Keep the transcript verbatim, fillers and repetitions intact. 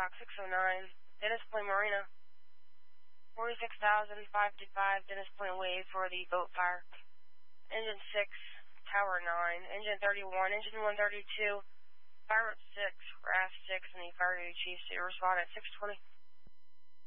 Fox six oh nine, Dennis Point Marina. forty-six thousand five fifty-five, Dennis Point Wave for the boat fire. Engine six, Tower nine, Engine thirty-one, Engine one thirty-two, Fire up six, R A F six, and the Fire Duty Chief, so you respond at six twenty.